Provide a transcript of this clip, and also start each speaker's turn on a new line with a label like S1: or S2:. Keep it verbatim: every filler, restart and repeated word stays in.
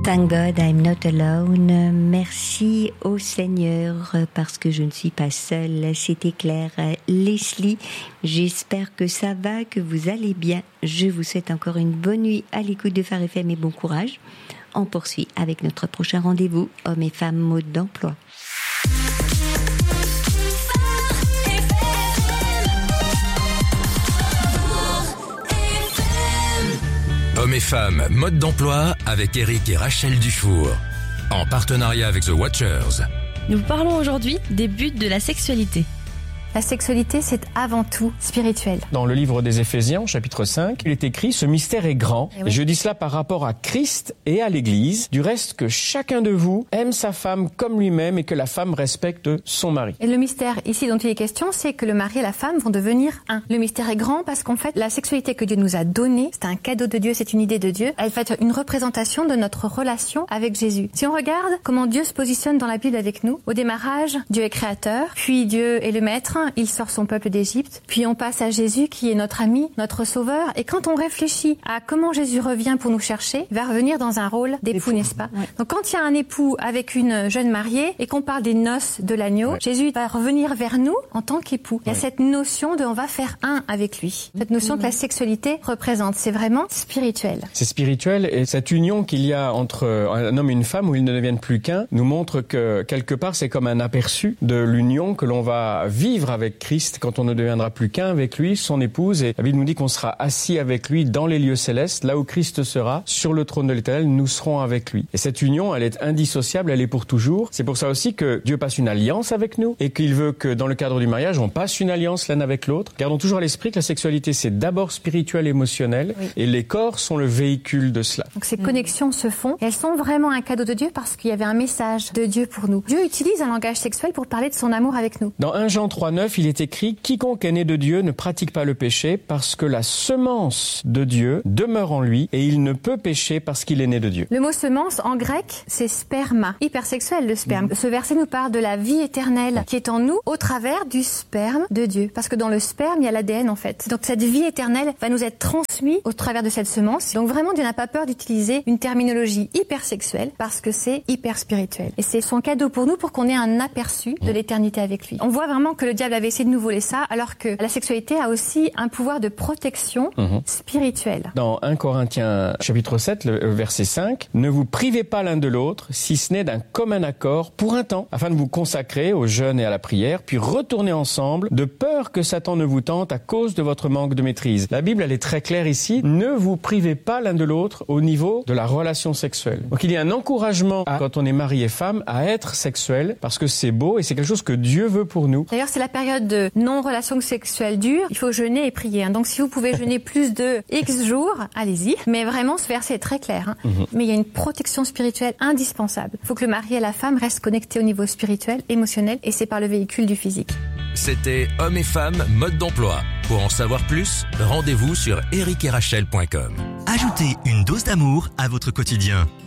S1: Thank God I'm not alone. Merci au Seigneur parce que je ne suis pas seule. C'était Claire Leslie. J'espère que ça va, que vous allez bien. Je vous souhaite encore une bonne nuit à l'écoute de Phare F M et bon courage. On poursuit avec notre prochain rendez-vous, Hommes et femmes mode d'emploi.
S2: Hommes et femmes, mode d'emploi avec Eric et Rachel Dufour. En partenariat avec The Watchers.
S3: Nous parlons aujourd'hui des buts de la sexualité.
S4: La sexualité, c'est avant tout spirituel.
S5: Dans le livre des Éphésiens, chapitre cinq, il est écrit « Ce mystère est grand ».
S4: Et, oui.
S5: Et je dis cela par rapport à Christ et à l'Église. Du reste, que chacun de vous aime sa femme comme lui-même et que la femme respecte son mari.
S4: Et le mystère ici dont il est question, c'est que le mari et la femme vont devenir un. Le mystère est grand parce qu'en fait, la sexualité que Dieu nous a donnée, c'est un cadeau de Dieu, c'est une idée de Dieu. Elle va être une représentation de notre relation avec Jésus. Si on regarde comment Dieu se positionne dans la Bible avec nous, au démarrage, Dieu est créateur, puis Dieu est le maître, il sort son peuple d'Égypte, puis on passe à Jésus qui est notre ami, notre sauveur, et quand on réfléchit à comment Jésus revient pour nous chercher, il va revenir dans un rôle d'époux, n'est-ce pas? Ouais. Donc quand il y a un époux avec une jeune mariée et qu'on parle des noces de l'agneau, ouais. Jésus va revenir vers nous en tant qu'époux. Il y a ouais. cette notion de on va faire un avec lui. Cette notion que la sexualité représente, c'est vraiment spirituel.
S5: C'est spirituel et cette union qu'il y a entre un homme et une femme où ils ne deviennent plus qu'un nous montre que quelque part c'est comme un aperçu de l'union que l'on va vivre avec Christ quand on ne deviendra plus qu'un avec lui, son épouse. Et la Bible nous dit qu'on sera assis avec lui dans les lieux célestes, là où Christ sera, sur le trône de l'Éternel, nous serons avec lui. Et cette union, elle est indissociable, elle est pour toujours. C'est pour ça aussi que Dieu passe une alliance avec nous et qu'il veut que dans le cadre du mariage, on passe une alliance l'un avec l'autre. Gardons toujours à l'esprit que la sexualité, c'est d'abord spirituel et émotionnel oui. et les corps sont le véhicule de cela.
S4: Donc ces mmh. connexions se font et elles sont vraiment un cadeau de Dieu parce qu'il y avait un message de Dieu pour nous. Dieu utilise un langage sexuel pour parler de son amour avec nous.
S5: Dans premier Jean trois neuf, il est écrit « Quiconque est né de Dieu ne pratique pas le péché parce que la semence de Dieu demeure en lui et il ne peut pécher parce qu'il est né de Dieu. »
S4: Le mot semence en grec, c'est sperma, hypersexuel le sperme. Mmh. Ce verset nous parle de la vie éternelle qui est en nous au travers du sperme de Dieu. Parce que dans le sperme, il y a l'A D N en fait. Donc cette vie éternelle va nous être transmise au travers de cette semence. Donc vraiment, Dieu n'a pas peur d'utiliser une terminologie hypersexuelle parce que c'est hyper spirituel. Et c'est son cadeau pour nous pour qu'on ait un aperçu de l'éternité avec lui. On voit vraiment que le diable avait essayé de nous voler ça, alors que la sexualité a aussi un pouvoir de protection mmh. spirituelle.
S5: Dans premier Corinthiens chapitre sept, le verset cinq, « Ne vous privez pas l'un de l'autre, si ce n'est d'un commun accord pour un temps, afin de vous consacrer au jeûne et à la prière, puis retourner ensemble, de peur que Satan ne vous tente à cause de votre manque de maîtrise. » La Bible, elle est très claire ici, ne vous privez pas l'un de l'autre au niveau de la relation sexuelle. Donc il y a un encouragement, à, quand on est mari et femme, à être sexuel, parce que c'est beau et c'est quelque chose que Dieu veut pour nous.
S4: D'ailleurs, c'est la période de non-relation sexuelle dure, il faut jeûner et prier. Hein. Donc si vous pouvez jeûner plus de X jours, allez-y. Mais vraiment, ce verset est très clair. Hein. Mm-hmm. Mais il y a une protection spirituelle indispensable. Il faut que le mari et la femme restent connectés au niveau spirituel, émotionnel, et c'est par le véhicule du physique.
S2: C'était Hommes et femmes, mode d'emploi. Pour en savoir plus, rendez-vous sur eric et rachel point com.
S6: Ajoutez une dose d'amour à votre quotidien.